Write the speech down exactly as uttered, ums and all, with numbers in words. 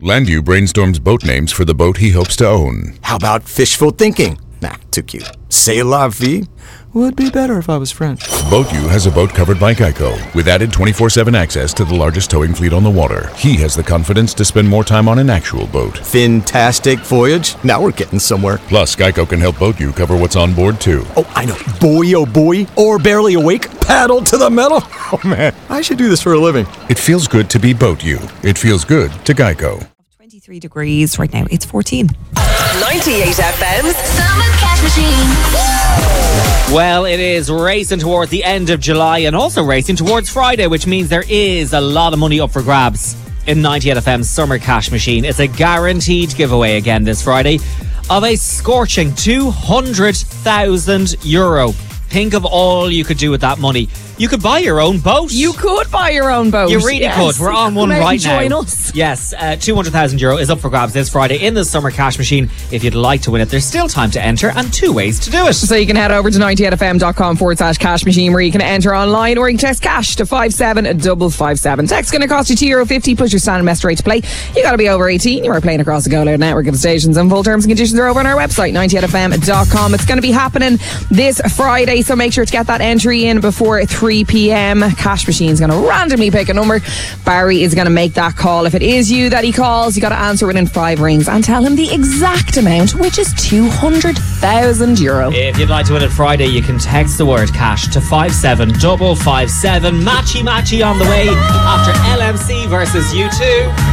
Landau brainstorms boat names for the boat he hopes to own. How about fishful thinking? Nah, too cute. C'est la vie? Would be better if I was French. BoatU has a boat covered by Geico, with added twenty-four seven access to the largest towing fleet on the water. He has the confidence to spend more time on an actual boat. Fantastic voyage. Now we're getting somewhere. Plus, Geico can help BoatU cover what's on board, too. Oh, I know. Boy, oh boy. Or barely awake. Paddle to the metal. Oh, man. I should do this for a living. It feels good to be BoatU. It feels good to Geico. twenty-three degrees right now. It's fourteen. ninety-eight F M's Summer Cash Machine. Well, it is racing towards the end of July and also racing towards Friday, which means there is a lot of money up for grabs in ninety-eight F M's Summer Cash Machine. It's a guaranteed giveaway again this Friday of a scorching two hundred thousand euro. Think of all you could do with that money. You could buy your own boat. You could buy your own boat. You really yes. could. We're on one Come out right and join now. Us. Yes, uh, two hundred thousand euro is up for grabs this Friday in the Summer Cash Machine. If you'd like to win it, there's still time to enter and two ways to do it. So you can head over to ninety-eight F M dot com forward slash cash machine where you can enter online, or you can text cash to five seven five five seven. Text going to cost you two euro fifty plus your standard message rate to play. You got to be over eighteen. You are playing across the Go Loud network of stations, and full terms and conditions are over on our website, ninety-eight F M dot com. It's going to be happening this Friday, so make sure to get that entry in before three p.m. Cash Machine's going to randomly pick a number. Barry is going to make that call. If it is you that he calls, you got to answer within five rings and tell him the exact amount, which is two hundred thousand euro. If you'd like to win it Friday, you can text the word cash to five seven five five seven. Matchy matchy on the way after L M C versus U two.